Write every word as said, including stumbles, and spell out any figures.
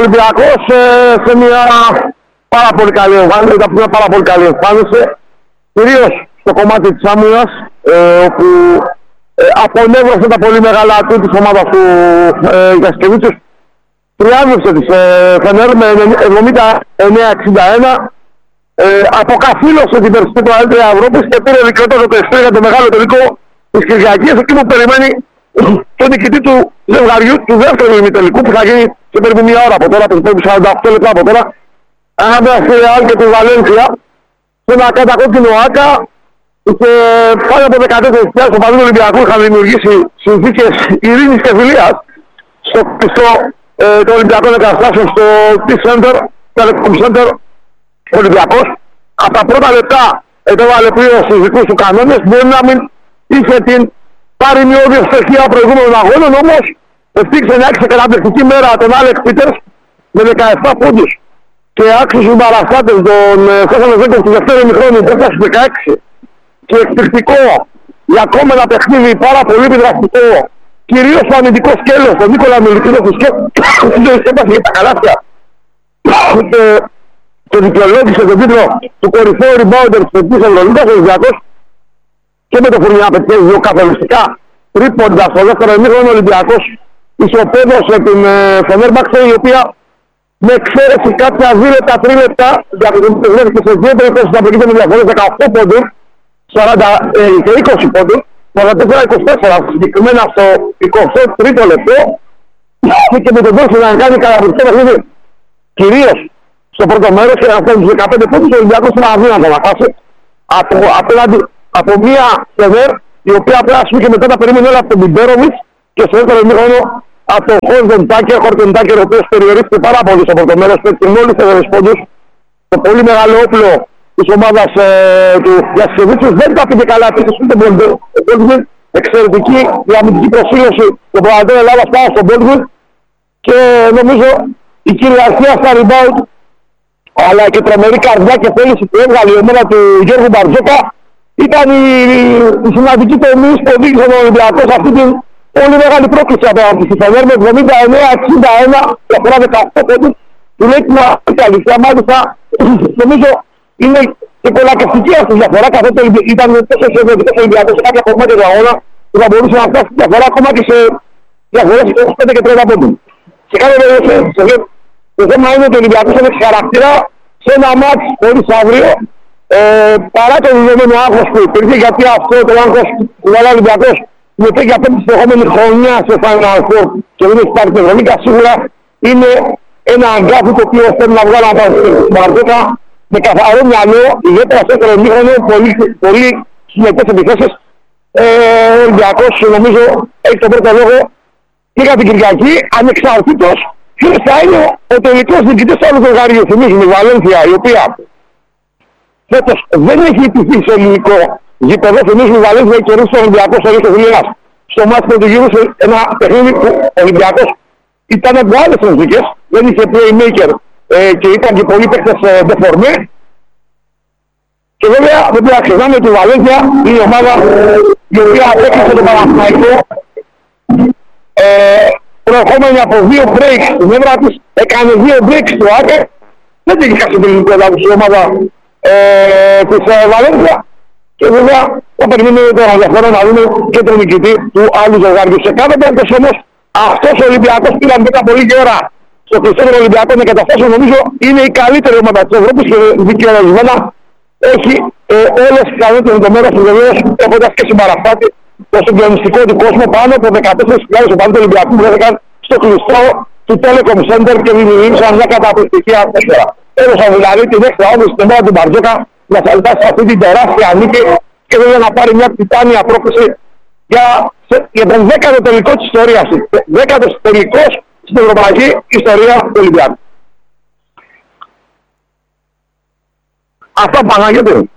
Ολυμπιακός ε, σε μια πάρα πολύ καλή εμφάνιση, ήταν μια πάρα πολύ καλή εμφάνιση, κυρίως στο κομμάτι της άμυνας, ε, όπου ε, απονεύρωσε τα πολύ μεγάλα ατού της ομάδας του ε, Γιασκεβίτσιος, τριάδευσε της ε, Φενέρ με εβδομήντα εννέα εξήντα ένα, ε, αποκαθήλωσε την περσινή προαλήτρια Ευρώπης και πήρε δικαιότερο το εξτρία για το μεγάλο τελικό της Κυριακής, εκεί που περιμένει τον νικητή του ζευγαριού του δεύτερου ημιτελικού που θα γίνει σε περίπου μία ώρα από τώρα, περίπου σαράντα οκτώ λεπτά από τώρα, ανάμεσα στη Ρεάλ και τη Βαλένθια, σε ένα κατακόκκινο άκα και πάνω από δεκατέσσερις χιλιάδες οπαδοί του Ολυμπιακού είχαν δημιουργήσει συνθήκες ειρήνης και φιλίας στο κλειστό ε, των Ολυμπιακών εγκαταστάσεων στο T-Center, Telecom Center. Ο Ολυμπιακός από τα πρώτα λεπτά επέβαλε πλήρως στους δικούς του κανόνες, μπορεί να μην είχε την παροιμιώδη ευστοχία προηγούμενων αγώνων, όμως ευτύχησε να έχει σε καταπληκτική μέρα τον Άλεξ Πίτερς με δεκαεπτά πόντους και άξιους συμπαραστάτες τον Στέφανο Ζέκοφ του δεύτερου ημιχρόνου που έφτασε δεκαέξι και εκπληκτικό για ακόμα ένα παιχνίδι πάρα πολύ επιδραστικό, κυρίως στο αμυντικό σκέλος, τον Νίκολα Μιλουτίνο που σκέπασε για τα καλάθια και το δικαιολόγησε τον τίτλο του κορυφαίου rebounder της Ευρωλίγκας ο Ολυμπιακός και με το Φουρνιά πετυχαίνει δύο καθοριστικά τρίποντα στο δεύτερο ημίχρονο. Ο Ολυμπιακός ισοπαίδωσε την Φενέρμπαξε, η οποία με εξαίρεση κάποια δύο λεπτά, τρία λεπτά για την βρέθηκε σε δύο περιπτώσεις να προκύπτει με διαφορές δεκαοκτώ πόντους και είκοσι πόντους, σαράντα τέσσερα είκοσι τέσσερα συγκεκριμένα στο εικοστό τρίτο λεπτό και με τον δόση να κάνει καταπληκτικό παιχνίδι κυρίως στο πρώτο μέρος και να φτάσει τους δεκαπέντε πόντους. Ο Ολυμπιακός είναι αδύνατο να φτάσει απέναντι από μια Φενέρ η οποία πρέπει και μετά τα περίμενε όλα από τον Μπιμπέροβιτς και στο δεύτερο ημίχρονο από τον Χόρτον Τάκερ, Χόρτον Τάκερ ο οποίος περιορίστηκε πάρα πολύ στο πρώτο μέρος, πέτυχε μόλις τέσσερις πόντους. Το πολύ μεγάλο όπλο της ομάδας ε, του Γιασκεβίτσιου δεν τα πήγε καλά, πήγε στον Μπόλτβιν, εξαιρετική η αμυντική προσήλωση των προαδρών Ελλάδας πάνω στον Μπόλτβιν και νομίζω η κυριαρχία στα rebound αλλά και η τρομερή καρδιά και θέληση που έβγαλε η ομάδα του Γιώργου Μπαρτζόκα ήταν η, η σημαντική τομή που οδήγησε τον Ολυμπιακό σε αυτή την πολύ μεγάλη πρόκληση από τη Φενέρ με εβδομήντα εννέα εξήντα ένα και αφορά δεκαοκτώ πόντους. Του λέει την αλήθεια, μάλιστα νομίζω είναι και πολλακευτική αυτή η διαφορά, καθότι ήταν τόσο εξαιρετικός ο Ολυμπιακός σε κάποια κομμάτια του αγώνα που θα μπορούσε να φτάσει τη διαφορά ακόμα και σε διαφορές είκοσι πέντε και τριάντα πόντους. Σε κάθε περίπτωση το θέμα είναι ότι ο Ολυμπιακός έχει χαρακτήρα σε ένα μάτς χωρίς αύριο. Ε, παρά το δεδομένο άγχος που υπήρχε, γιατί αυτό το άγχος που βάλει ο Ολυμπιακός μετά για πέμπτη συνεχόμενη χρονιά σε Final Four και δεν έχει πάρει την Ευρωλίγκα, σίγουρα είναι ένα αγκάθι το οποίο θέλει να βγάλει από την Μαρτέκα με καθαρό μυαλό, ιδιαίτερα στο δεύτερο ημίχρονο, πολύ, πολύ συνεχές επιθέσεις. Ε, ο Ολυμπιακός νομίζω έχει τον πρώτο λόγο και για την Κυριακή, ανεξαρτήτως ποιος θα είναι ο τελικός νικητής του άλλου ζευγαριού. Θυμίζουμε η Βαλένθια, η οποία φέτος δεν έχει υπηθεί σε ελληνικό γήπεδο. Θυμίζουμε η Βαλένθια έχει κερδίσει τον Ολυμπιακό στο Ρίστο Δουλειάς. Στο μάτι του γύρου σε ένα παιχνίδι που ο Ολυμπιακός ήταν από άλλες συνθήκες, δεν είχε playmaker ε, και ήταν και πολλοί παίκτες ε, δεφορμέ. Και βέβαια δεν πρέπει να ξεχνάμε ότι η Βαλένθια είναι η ομάδα η οποία απέκλεισε τον Παναθηναϊκό ε, προερχόμενη από δύο breaks στην έδρα της, έκανε δύο breaks στο Άκερ. Δεν είχε κάτι τελικό έδαφος η ομάδα ε, της ε, Βαλένθια. Και βέβαια θα περιμένουμε τον ενδιαφέρον να δούμε και τον νικητή του άλλου ζευγαριού. Σε κάθε περίπτωση όμως αυτός ο Ολυμπιακός πήραν μετά πολύ και ώρα στο κλειστό των Ολυμπιακών εγκαταστάσεων. Νομίζω είναι η καλύτερη ομάδα της Ευρώπης και δικαιολογημένα έχει ε, όλες τις ικανότητες με το μέρος του βεβαίως, έχοντας και συμπαραστάτη το συγκλονιστικό του κόσμο πάνω από δεκατέσσερις χιλιάδες οπαδοί του Ολυμπιακού που βρέθηκαν στο κλειστό του Telecom Center και δημιουργήσαν μια καταπληκτική ατμόσφαιρα. Έδωσαν δηλαδή την έξτρα όμορφη στην ομάδα του Μπαρτζόκα να σαλτάσει αυτή την τεράστια νίκη και βέβαια να πάρει μια τιτάνια πρόκληση για, για τον δέκατο τελικό της ιστορίας. Δέκατος τελικός στην ευρωπαϊκή ιστορία του Ολυμπιακού. Αυτό Παναγιώτη.